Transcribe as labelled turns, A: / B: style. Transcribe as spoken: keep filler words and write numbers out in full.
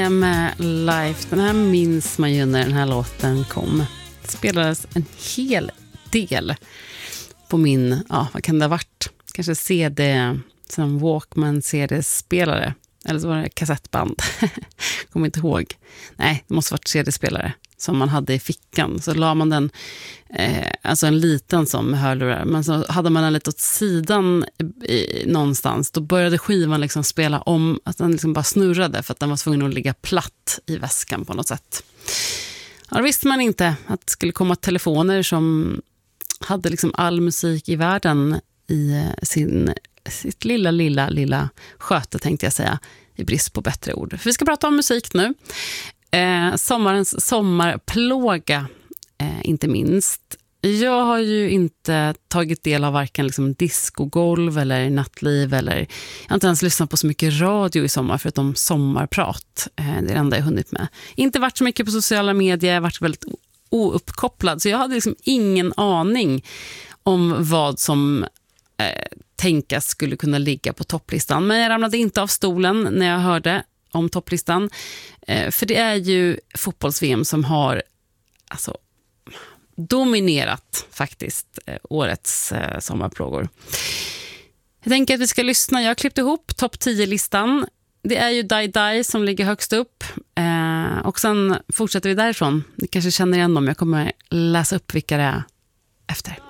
A: Med Life, den här minns man ju när den här låten kom. Det spelades en hel del på min, ja vad kan det ha varit? Kanske C D, som Walkman C D-spelare. Eller så var det kassettband. Kommer inte ihåg. Nej, det måste ha varit C D-spelare som man hade i fickan. Så la man den, eh, alltså en liten som hörlurar. Men så hade man den lite åt sidan i, någonstans. Då började skivan liksom spela om, att den liksom bara snurrade för att den var tvungen att ligga platt i väskan på något sätt. Ja, då visste man inte att det skulle komma telefoner som hade liksom all musik i världen i sin, sitt lilla, lilla, lilla sköte, tänkte jag säga, i brist på bättre ord. För vi ska prata om musik nu. Eh, sommarens sommarplåga, eh, inte minst. Jag har ju inte tagit del av varken liksom discogolv eller nattliv, eller jag har inte ens lyssnat på så mycket radio i sommar förutom sommarprat. Eh, det är det enda jag hunnit med. Inte varit så mycket på sociala medier, varit väldigt ouppkopplad, så jag hade liksom ingen aning om vad som eh, tänkas skulle kunna ligga på topplistan. Men jag ramlade inte av stolen när jag hörde om topplistan. Eh, för det är ju fotbolls-V M som har alltså, dominerat faktiskt eh, årets eh, sommarplågor. Jag tänker att vi ska lyssna. Jag har klippt ihop topp tio-listan. Det är ju Die Die som ligger högst upp. Eh, och sen fortsätter vi därifrån. Ni kanske känner igen dem. Jag kommer läsa upp vilka det är efter.